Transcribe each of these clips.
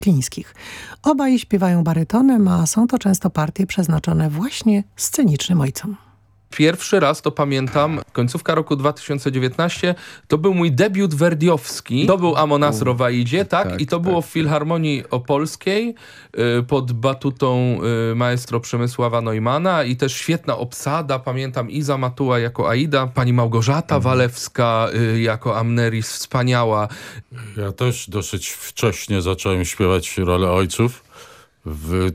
Klińskich. Obaj śpiewają barytonem, a są to często partie przeznaczone właśnie scenicznym ojcom. Pierwszy raz, to pamiętam, końcówka roku 2019, to był mój debiut werdiowski. To był Amon Asro w Aidzie, tak? I to było w Filharmonii Opolskiej pod batutą maestro Przemysława Neumana i też świetna obsada. Pamiętam Iza Matuła jako Aida, pani Małgorzata Walewska jako Amneris, wspaniała. Ja też dosyć wcześnie zacząłem śpiewać rolę ojców. W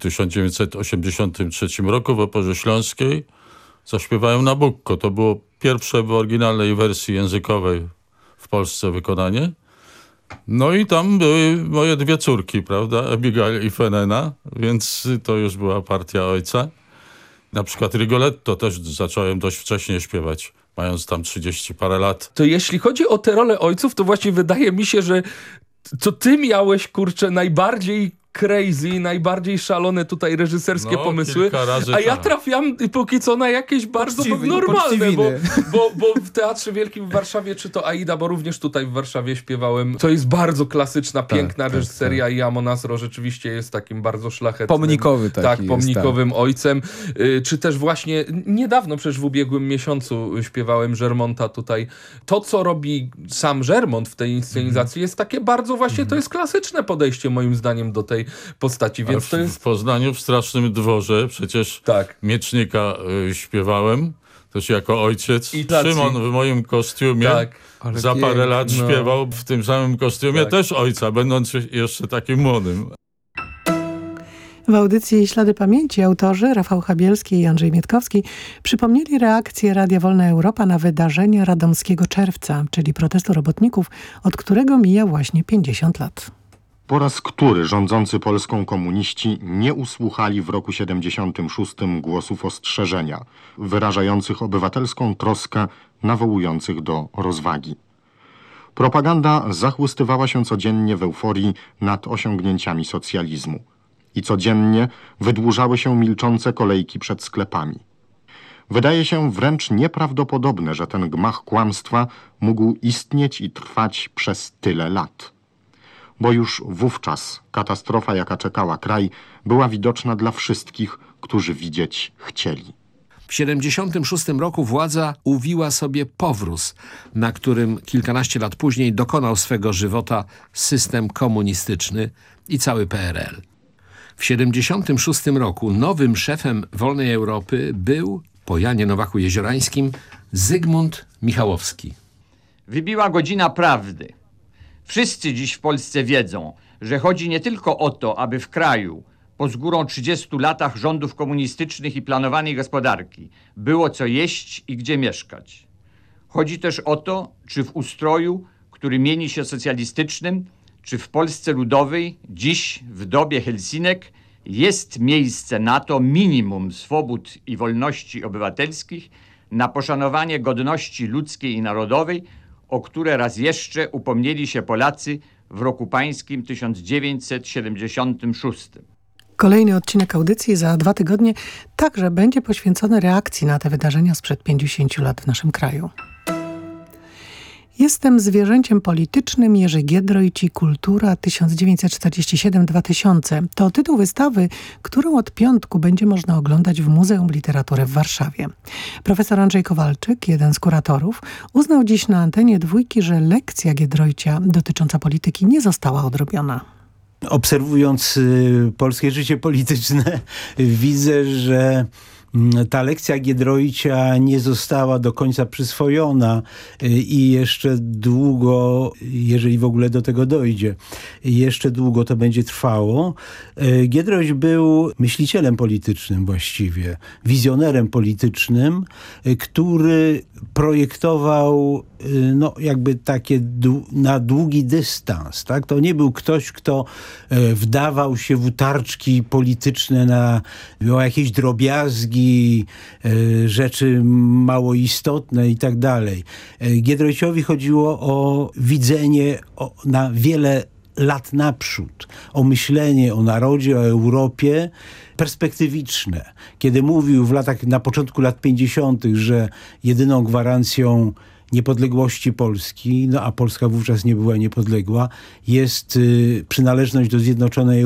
1983 roku w Oporze Śląskiej zaśpiewałem Nabucco. To było pierwsze w oryginalnej wersji językowej w Polsce wykonanie. No i tam były moje dwie córki, prawda? Abigail i Fenena, więc to już była partia ojca. Na przykład Rigoletto też zacząłem dość wcześnie śpiewać, mając tam 30 parę lat. To jeśli chodzi o te role ojców, to właśnie wydaje mi się, że to ty miałeś, kurczę, najbardziej crazy, najbardziej szalone tutaj reżyserskie pomysły, a ja trafiam póki co na jakieś bardzo normalne, bo w Teatrze Wielkim w Warszawie, czy to Aida, bo również tutaj w Warszawie śpiewałem, to jest bardzo piękna reżyseria i Amon Asro rzeczywiście jest takim bardzo szlachetnym. Pomnikowy pomnikowym ojcem. Czy też właśnie niedawno, przecież w ubiegłym miesiącu śpiewałem Żermonta tutaj. To, co robi sam Żermont w tej inscenizacji jest takie bardzo właśnie, to jest klasyczne podejście moim zdaniem do tej postaci, więc to jest... W Poznaniu w Strasznym Dworze przecież Miecznika śpiewałem, też jako ojciec. I Szymon w moim kostiumie za parę lat śpiewał w tym samym kostiumie też ojca, będąc jeszcze takim młodym. W audycji Ślady Pamięci autorzy Rafał Chabielski i Andrzej Mietkowski przypomnieli reakcję Radia Wolna Europa na wydarzenia Radomskiego Czerwca, czyli protestu robotników, od którego mija właśnie 50 lat. Po raz który rządzący Polską komuniści nie usłuchali w roku 76 głosów ostrzeżenia, wyrażających obywatelską troskę, nawołujących do rozwagi. Propaganda zachłystywała się codziennie w euforii nad osiągnięciami socjalizmu i codziennie wydłużały się milczące kolejki przed sklepami. Wydaje się wręcz nieprawdopodobne, że ten gmach kłamstwa mógł istnieć i trwać przez tyle lat. Bo już wówczas katastrofa, jaka czekała kraj, była widoczna dla wszystkich, którzy widzieć chcieli. W 1976 roku władza uwiła sobie powróz, na którym kilkanaście lat później dokonał swego żywota system komunistyczny i cały PRL. W 1976 roku nowym szefem Wolnej Europy był, po Janie Nowaku-Jeziorańskim, Zygmunt Michałowski. Wybiła godzina prawdy. Wszyscy dziś w Polsce wiedzą, że chodzi nie tylko o to, aby w kraju po z górą 30 latach rządów komunistycznych i planowanej gospodarki było co jeść i gdzie mieszkać. Chodzi też o to, czy w ustroju, który mieni się socjalistycznym, czy w Polsce ludowej, dziś w dobie Helsinek, jest miejsce na to minimum swobód i wolności obywatelskich, na poszanowanie godności ludzkiej i narodowej, o które raz jeszcze upomnieli się Polacy w roku pańskim 1976. Kolejny odcinek audycji za 2 tygodnie także będzie poświęcony reakcji na te wydarzenia sprzed 50 lat w naszym kraju. Jestem zwierzęciem politycznym. Jerzy Giedroyć i kultura 1947-2000. To tytuł wystawy, którą od piątku będzie można oglądać w Muzeum Literatury w Warszawie. Profesor Andrzej Kowalczyk, jeden z kuratorów, uznał dziś na antenie Dwójki, że lekcja Giedroycia dotycząca polityki nie została odrobiona. Obserwując polskie życie polityczne, widzę, że ta lekcja Giedroycia nie została do końca przyswojona i jeszcze długo, jeżeli w ogóle do tego dojdzie, jeszcze długo to będzie trwało. Giedroyć był myślicielem politycznym właściwie, wizjonerem politycznym, który projektował jakby takie na długi dystans. Tak? To nie był ktoś, kto wdawał się w utarczki polityczne na jakieś drobiazgi, rzeczy mało istotne i tak dalej. Giedroyciowi chodziło o widzenie na wiele lat naprzód, o myślenie o narodzie, o Europie perspektywiczne. Kiedy mówił na początku lat 50., że jedyną gwarancją niepodległości Polski, no a Polska wówczas nie była niepodległa, jest przynależność do Zjednoczonej